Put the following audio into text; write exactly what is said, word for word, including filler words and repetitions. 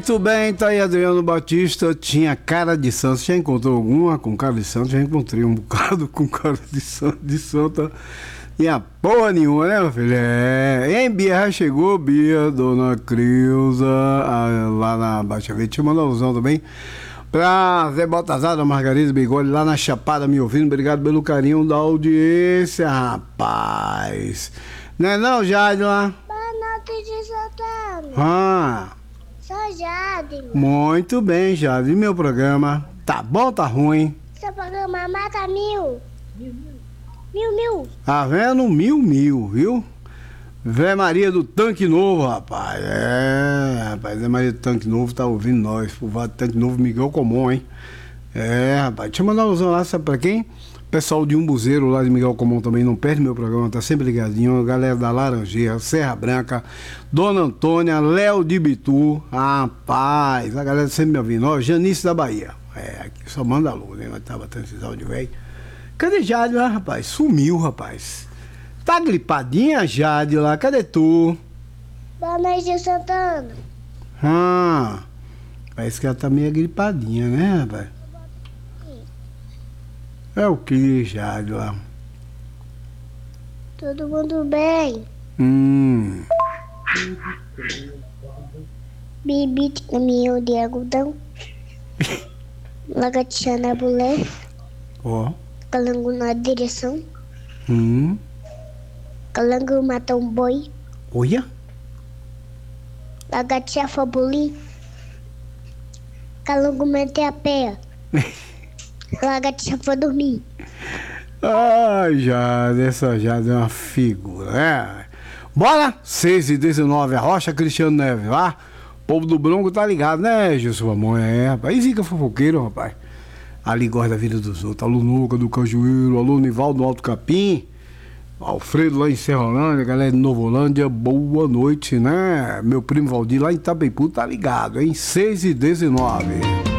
Muito bem, tá aí Adriano Batista, tinha cara de santo. Já encontrou alguma com cara de santo? Já encontrei um bocado com cara de santo, de santa. E a porra nenhuma, né, meu filho? É. Hein, Bia, já chegou, Bia, Dona Creuza, a, lá na Baixa Verde. Te mandar um alusão também. Pra Zé Baltazar, da Margarida Bigode, lá na Chapada, me ouvindo. Obrigado pelo carinho da audiência, rapaz. Não é não, Jade, lá? Boa noite de Santana. Ah. Sou Jade. Muito bem, Jade. E meu programa? Tá bom, tá ruim? Seu programa mata mil. Mil, mil. Tá vendo? Mil, mil, viu? Zé Maria do Tanque Novo, rapaz. É, rapaz, Zé Maria do Tanque Novo tá ouvindo nós. O Vado do Tanque Novo, Miguel Comum, hein? É, rapaz. Deixa eu mandar um alusão lá, sabe pra quem? Pessoal de Umbuzeiro lá de Miguel Comum também não perde meu programa, tá sempre ligadinho. A galera da Laranjeira, Serra Branca, Dona Antônia, Léo de Bitu, rapaz, a galera sempre me ouvindo. Ó, Janice da Bahia. É, aqui só manda luz, né? Nós tava tendo esses áudios, velho. Cadê Jade lá, rapaz? Sumiu, rapaz. Tá gripadinha, Jade lá? Cadê tu? Boa noite de Santana. Ah, parece que ela tá meio gripadinha, né, rapaz? É o que, Jade lá? Todo mundo bem? Hum. Bibite caminhão de algodão. Lagartixa na bulé. Ó. Calango na direção. Hum. Calango mata um boi. Olha. Lagartixa fabulim. Calango mete a pé. Lagartixa foi dormir. Ai, Jade, essa Jade é uma figura, né? Bora! seis e dezenove, a Rocha Cristiano Neves, lá. O povo do Bronco tá ligado, né, Gilson Mamãe? É, rapaz. E fica fofoqueiro, rapaz. Ali gosta da vida dos outros. Alô Nuca do Cajueiro, alô Nivaldo do Alto Capim, Alfredo lá em Serrolândia, galera de Novolândia, boa noite, né? Meu primo Valdir lá em Itapeipu tá ligado, hein? seis e dezenove.